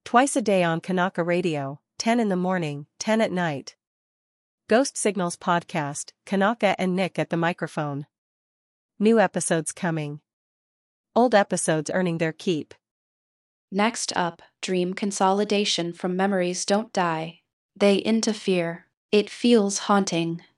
Twice a day on Kanaka Radio, 10 in the morning, 10 at night. Ghost Signals Podcast, Kanaka and Nick at the microphone. New episodes coming. Old episodes earning their keep. Next up, dream consolidation from memories don't die. They interfere. It feels haunting.